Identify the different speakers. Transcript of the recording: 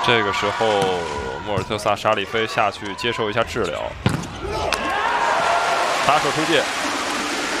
Speaker 1: 这个时候，莫尔特萨·沙里菲下去接受一下治疗，打手出界。